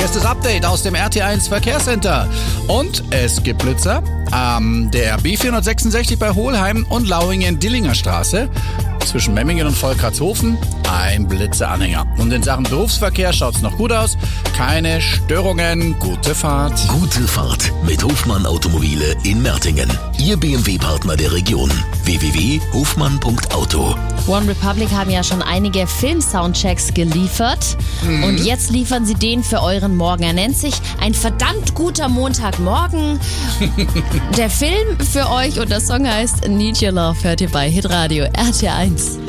Erstes Update aus dem RT1 Verkehrscenter. Und es gibt Blitzer. Der B466 bei Hohlheim und Lauingen-Dillinger Straße. Zwischen Memmingen und Volkratshofen ein Blitzeanhänger. Und in Sachen Berufsverkehr schaut's noch gut aus. Keine Störungen. Gute Fahrt. Gute Fahrt mit Hofmann Automobile in Mertingen. Ihr BMW-Partner der Region. www.hofmann.auto. One Republic haben ja schon einige Film-Soundchecks geliefert. Und jetzt liefern sie den für euren Morgen. Er nennt sich Ein verdammt guter Montagmorgen. Der Film für euch und der Song heißt Need Your Love. Hört ihr bei Hitradio RT1.